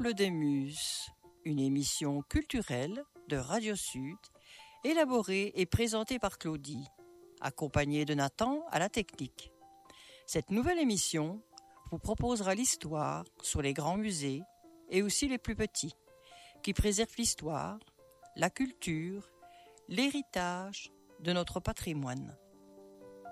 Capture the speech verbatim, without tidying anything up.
Temple des Muses, une émission culturelle de Radio Sud, élaborée et présentée par Claudie, accompagnée de Nathan à la technique. Cette nouvelle émission vous proposera l'histoire sur les grands musées et aussi les plus petits, qui préservent l'histoire, la culture, l'héritage de notre patrimoine.